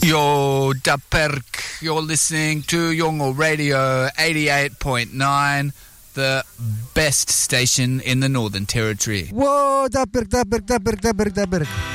Yo, Daperk, you're listening to Yongo Radio 88.9, the best station in the Northern Territory. Whoa, Daperk.